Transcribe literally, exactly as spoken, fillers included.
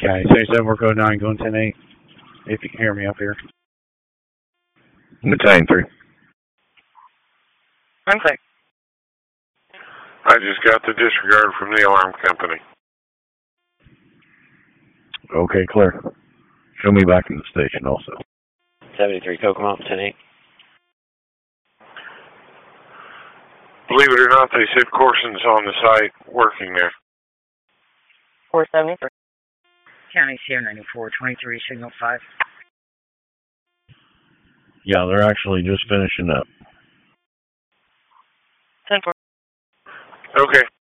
County seventy-seven, work code nine, going ten eight. If you can hear me up here. Battalion three. I'm clear. I just got the disregard from the alarm company. Okay, clear. Show me back in the station also. seventy-three, Kokomo, ten eight. Believe it or not, they said Corson's on the site working there. four seventy-three. County Sierra ninety-four twenty-three, signal five. Yeah, they're actually just finishing up. ten four. Okay.